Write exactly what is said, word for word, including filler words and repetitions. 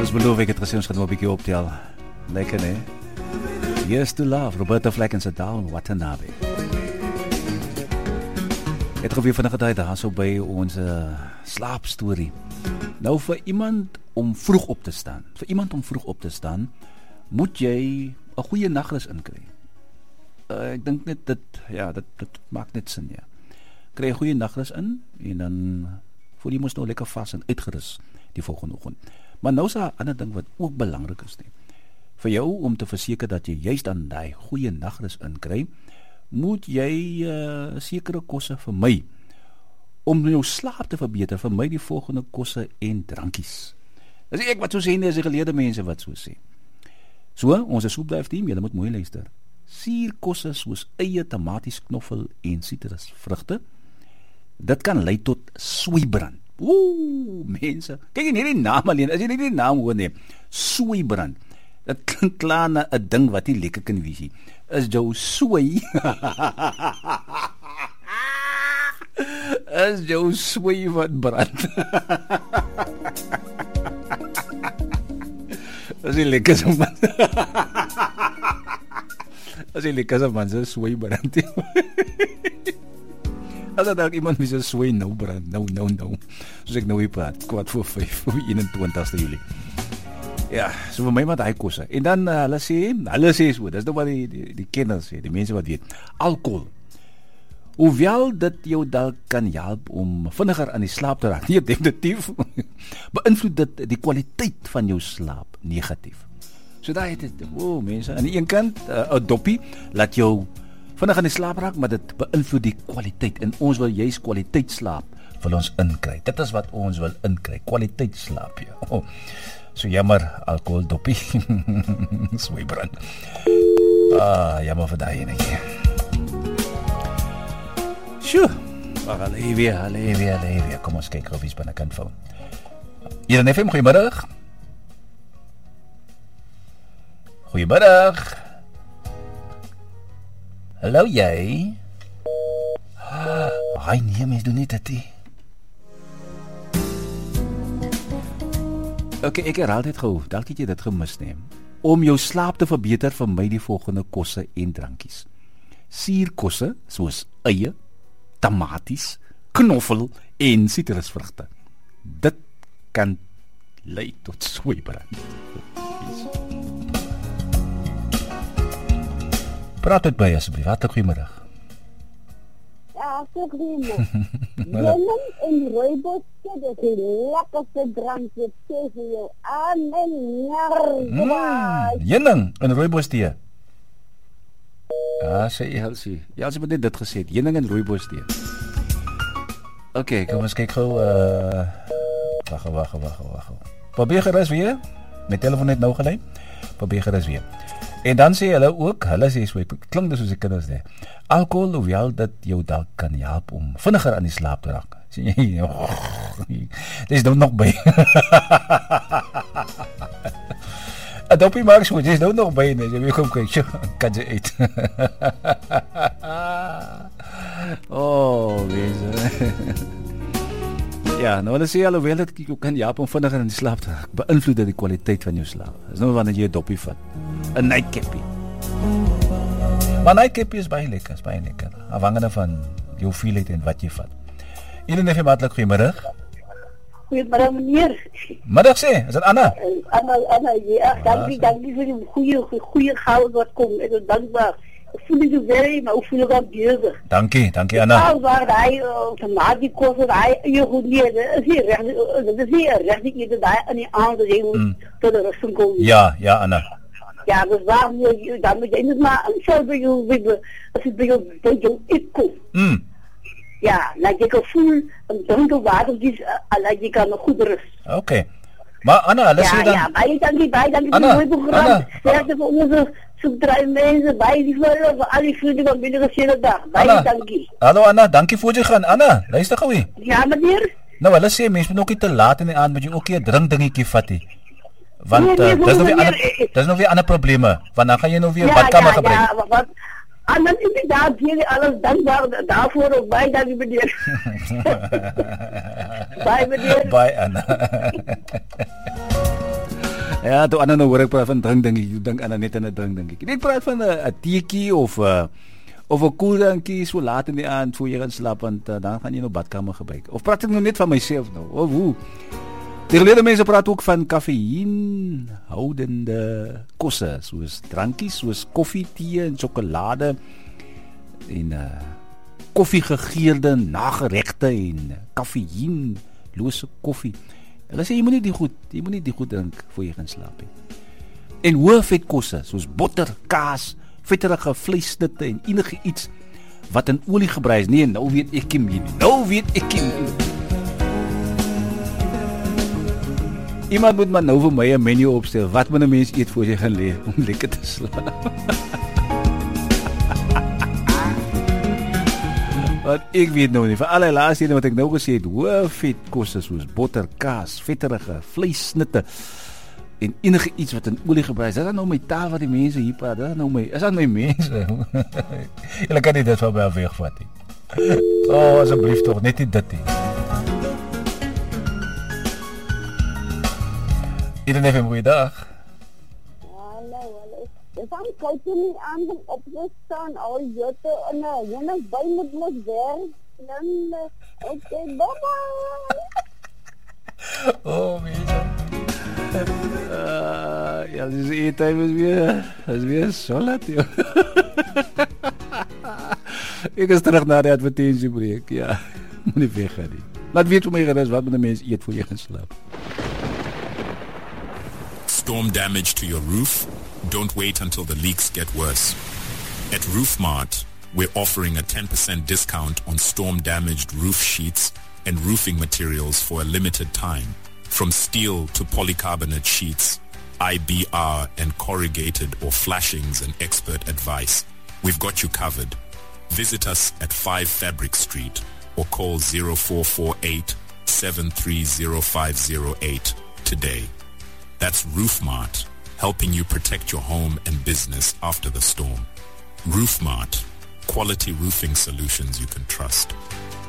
Soos beloof ek het gesê ons gaan nou 'n bietjie optel. Lekker, né? Yes to Love, Roberta Flack en sy Down Watanabe. Het gebeur vanaand daai daar so by ons uh, slaapstorie. Nou vir iemand om vroeg op te staan. Vir iemand om vroeg op te staan, moet jy 'n goeie nagrus inkry. Uh, ek dink net dit ja, dit dit maak net sin, ja. Kry 'n goeie nagrus in en dan voel jy mos nou lekker vas en uitgerus die volgende oggend. Maar nou is daar 'n ander ding wat ook belangrik is, nie. Vir jou om te verseker dat jy juist dan daai goeie nagrus inkry, moet jy uh, sekere kosse vermy. Om jou slaap te verbeter, vermy die volgende kosse en drankies. Dis ek wat so sê, nie is die geleerde mense wat so sê. So, ons soepduif team, julle moet mooi luister. Suurkosse soos eie, tomaties, knoffel en sitrusvrugte, dit kan lei tot soeibrand. Ooh, mense, kyk in hierdie naam alleen, as jy nie die naam hoor nie, soeibrand. Dit klink klaar na 'n ding wat nie lekker kan wees nie. Is jou soei is jou soei wat brand. As jy lekker so man. As jy lekker so man, so soei brand. As dat ook iemand wie so soei nou brand, nou, nou, nou. Soos ek nou hier praat, kwart voor vyf, op die eenentwintigste Julie. Ja, so vir my maar daai kosse. En dan uh, hulle sê, hulle sê so, dis nou wat die, die, die kenners sê, die mense wat weet, alcohol. Hoewel dit jou dalk kan help om vinniger aan die slaap te raak, nee, definitief, beïnvloed dit die kwaliteit van jou slaap negatief. So daai het dit, oh mense, aan die een kant, 'n uh, doppie, laat jou vinnig aan die slaap raak, maar dit beïnvloed die kwaliteit, en ons wil juist kwaliteit slaap, wil ons inkry. Dit is wat ons wil inkry, kwaliteit slaap, ja. Oh. So jammer, alcohol doppie. Soeibrand. Ah, jammer vir daai enetjie. Sjoe. Maar allee weer, allee weer, allee weer. Kom ons kyk of iets binnekant val. Hier in F M, goeiemiddag. Goeiemiddag. Hallo jy? Ai nee, mens doen nie dit nie. Ok, ek herhaal dit gou, dalk het jy dit gemis neem. Om jou slaap te verbeter, vermy die volgende kosse en drankies. Suurkosse, soos eie, tomaties, knoffel en sitrusvrugte. Dit kan lei tot soeibrand. Praat dit by asseblief, hartlik goeiemiddag. Ja, so goeiemiddag. Lemon en rooibos, dit is die lekkerste drankje tegen jou aan en nergens. Mm, Jenning en rooibos tee. Ja, sê Elsie. Ja, sy het net dit gesê, jenning en rooibos tee. Ok, kom ons kyk gou, uh, wag, wag, wag, wag. Probeer gerus weer, my telefoon het nou gelei, probeer gerus weer. En dan sê hulle ook, hulle sê so, klink dit soos die kinders sê, alcohol, hoewel dit jou dalk kan help om vinniger aan die slaap te raak. Sê jy, oh, dit is nou nog by. En doppie maak so, dit is nou nog by, jy weet kom kyk, sjo, kan jy eet. Oh, wees. Ja, nou hulle sê alhoewel dit kan help om vinniger aan die slaap te raak, beïnvloed dit die kwaliteit van jou slaap. Dis nou wanneer jy 'n doppie vat. 'n nightcappie. Maar nightcappie is baie lekker, is baie lekker. Afhangende van jou hoeveelheid en wat jy vat. Elen F M, hartlik goeiemiddag. Goeiemiddag meneer. Middag sê, is dit Anna? Anna, Anna, ja, dankie, dankie vir die goeie, goeie goud wat kom. Ek is dankbaar. Ek voel nie so very, maar ek voel ook al bezig. Dankie, dankie Anna. Nou, waar die tomatiekosse, die je goed niet, dat is niet recht, dat is niet recht, niet dat die aan die aan, dat je moet tot de rust komen. Ja, ja Anna. Ja, dus waarom je, dan moet je niet maar anschauen bij je, als het bij je, bij je opkomt. Mm. Ja, laat je gevoel, een dronken water, dus laat je kan een goede rust. Oké. Okay. Maar Anna, hulle sê ja, dan... Ja, baie dankie, baie dankie vir Anna, die mooi program. Anna. Sterkte vir onze soepdruif mense, baie lief vir hulle, vir al die vrienden van binnen gesê dag. Baie Anna, dankie. Hallo Anna, dankie voor jy gaan. Anna, luister gou hier. Ja, meneer? Nou, hulle sê, mens moet ook nie te laat in die aand, moet jy ook nie 'n drinkdingetjie vat nie. Want Nee, nee, uh, dis nog weer meneer, ander, eh, dis nog weer ander probleme, want dan gaan jy nou weer Ja, badkamer ja, gebruik. ja, wat... En dan is ik daar jullie alles dankbaar daarvoor ook bij, dank meneer. Bye meneer. Bye Anna. Ja, toe ander nou hoor ek praat van drink dingetjie, jy dink aan net aan 'n drink dingetjie. Ek praat van 'n 'n teetjie of 'n uh, of 'n koeldrankjie so laat in die aand voor jy gaan slaap, want uh, dan gaan jy nou badkamer gebruik. Of praat ek nou net van myself nou? Of hoe? Die geleerde mense praat ook van kaffieïn houdende kosse, soos drankies, soos koffie, tee en sjokolade en uh, koffiegegeurde nageregte en kaffieïn lose koffie. Hulle sê jy moet nie die goed, jy moet nie die goed drink voor jy gaan slaap nie. En hoë vetkosse soos botter, kaas, vetterige vleissnitte en enige iets wat in olie gebrei is. Nee, nou weet ek nie. Nou weet ek nie. Iemand moet maar nou vir my 'n menu opstel. Wat moet 'n mens eet voor jy gaan lê om lekker te slaap? Wat ek weet nou nie. Vir al die laaste wat ek nou gesê het, hoë vetkosse soos botter, kaas, vetterige vleissnitte en enige iets wat in olie gebrei is. Dit is nou my taal wat die mense hier praat. Dit is nou my, is dat my mense? Julle kan nie dit van my wegvat nie. Oh, asseblief tog, net nie dit nie. Iedereen heeft een goede dag. Dus dan kijk je niet aan om op te staan. Oh, jutte, en je nog bij moet moet werken. Dan, oké, okay, bye bye. Oh, mensen. Uh, ja, dus e-time is weer, is weer solid, joh. Ik is terug naar de advertentiebreek, ja. Moet niet weggaan, nie. Laat weet voor mij gerust wat met de mensen eet voor je gaan slapen. Storm damage to your roof? Don't wait until the leaks get worse. At Roofmart, we're offering a ten percent discount on storm-damaged roof sheets and roofing materials for a limited time. From steel to polycarbonate sheets, I B R and corrugated or flashings and expert advice. We've got you covered. Visit us at five Fabric Street or call zero four four eight, seven three zero five zero eight today. That's Roofmart, helping you protect your home and business after the storm. Roofmart, quality roofing solutions you can trust.